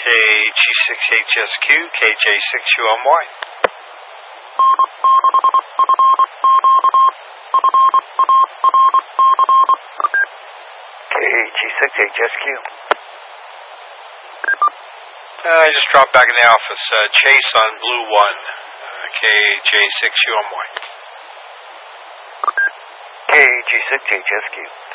KG6HSQ, KJ6UMY. KG6HSQ. I just dropped back in the office. Chase on Blue 1, KJ6UMY. KG6HSQ.